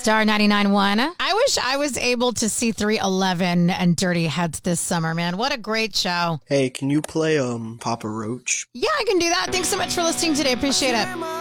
Star 99.1. I wish I was able to see 311 and Dirty Heads this summer, man. What a great show. Hey, can you play Papa Roach? Yeah, I can do that. Thanks so much for listening today. Appreciate it.